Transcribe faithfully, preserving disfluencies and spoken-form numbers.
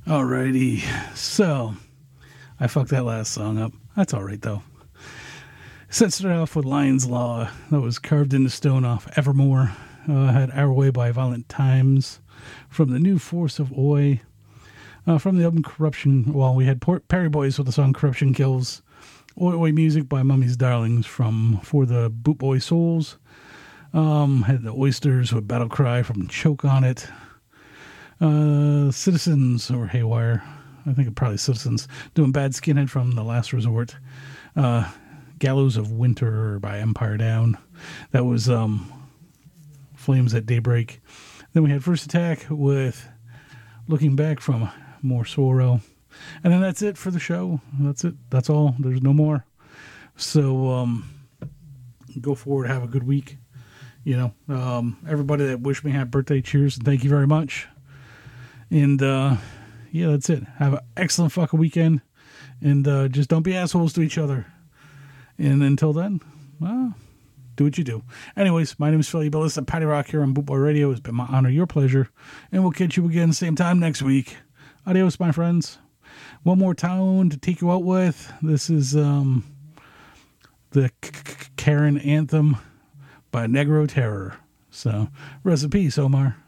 Alrighty, so I fucked that last song up. That's alright though. Set it off with Lion's Law. That was carved into stone off Evermore. Uh, had Our Way by Violent Times. From the New Force of Oi. Uh, from the album Corruption. Well, we had Port- Perry Boys with the song Corruption Kills. Oi Oi Music by Mummy's Darlings from For the Boot Boy Souls. Um, had the Oysters with Battle Cry from Choke on It. Uh, Citizens or Haywire. I think probably Citizens. Doing Bad Skinhead from The Last Resort. Uh, Gallows of Winter by Empire Down. That was um, Flames at Daybreak. Then we had First Attack with Looking Back from More Sorrow. And then that's it for the show. That's it. That's all. There's no more. So um, go forward. Have a good week. You know, um, everybody that wished me happy birthday, cheers, and thank you very much. And uh, yeah, that's it. Have an excellent fucking weekend. And uh, just don't be assholes to each other. And until then, well, do what you do. Anyways, my name is Philly Billis at Patty Rock here on Bootboy Radio. It's been my honor, your pleasure. And we'll catch you again same time next week. Adios, my friends. One more tone to take you out with. This is um, the Karen Anthem by Negro Terror. So, rest in peace, Omar.